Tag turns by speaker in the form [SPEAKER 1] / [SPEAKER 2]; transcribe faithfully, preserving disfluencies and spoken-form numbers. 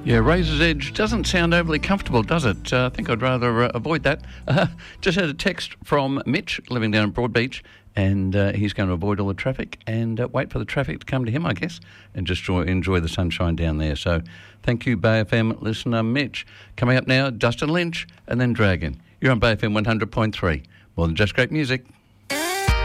[SPEAKER 1] Yeah, Razor's Edge doesn't sound overly comfortable, does it? Uh, I think I'd rather uh, avoid that. Uh, just had a text from Mitch, living down at Broadbeach, and uh, he's going to avoid all the traffic and uh, wait for the traffic to come to him, I guess, and just enjoy, enjoy the sunshine down there. So thank you, Bay F M listener Mitch. Coming up now, Dustin Lynch and then Dragon. You're on Bay F M one hundred point three. More than just great music.